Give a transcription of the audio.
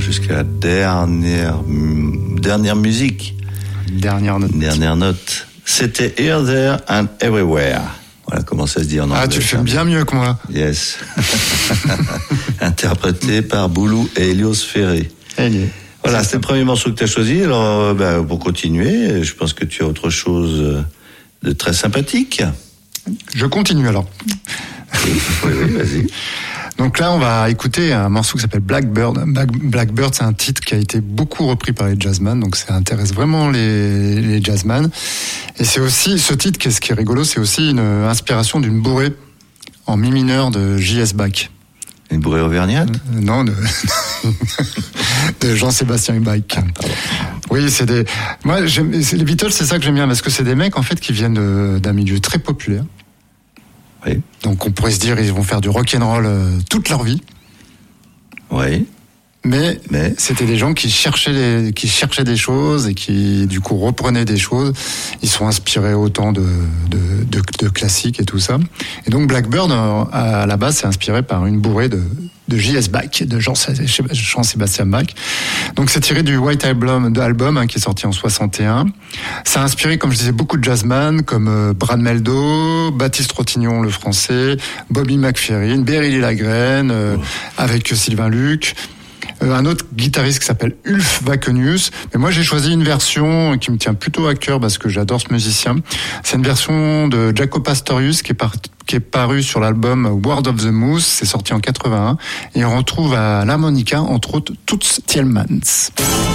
jusqu'à la dernière musique. Dernière note. C'était Here, There and Everywhere. Voilà comment ça se dit en anglais. Ah, tu le fais bien mieux que moi. Yes. Interprété par Boulou et Elios Ferré. Voilà, c'est le premier morceau que tu as choisi. Alors, pour continuer, je pense que tu as autre chose de très sympathique. Je continue alors. Oui, vas-y. Donc là, on va écouter un morceau qui s'appelle Blackbird. Blackbird, c'est un titre qui a été beaucoup repris par les jazzman, donc ça intéresse vraiment les jazzman. Et c'est aussi, ce titre, ce qui est rigolo, c'est aussi une inspiration d'une bourrée en mi mineur de J.S. Bach. Une bourrée auvergnate ? Non, de Jean-Sébastien Bach. Oui, les Beatles, c'est ça que j'aime bien, parce que c'est des mecs, en fait, qui viennent d'un milieu très populaire. Oui. Donc on pourrait se dire ils vont faire du rock'n'roll toute leur vie. Oui. Mais c'était des gens qui cherchaient des choses et qui du coup reprenaient des choses. Ils sont inspirés autant de classiques et tout ça. Et donc Blackbird à la base c'est inspiré par une bourrée de J.S. Bach, de Jean-Sébastien Bach. Donc c'est tiré du White Album qui est sorti en 61. Ça a inspiré, comme je disais, beaucoup de jazzman comme Brad Meldo, Baptiste Rotignon le français, Bobby McFerrin, Beryl Lagraine, avec Sylvain Luc. Un autre guitariste qui s'appelle Ulf Wakenius. Mais moi, j'ai choisi une version qui me tient plutôt à cœur parce que j'adore ce musicien. C'est une version de Jaco Pastorius qui est paru sur l'album Word of the Moose. C'est sorti en 81. Et on retrouve à l'harmonica, entre autres, Toots Thielemans.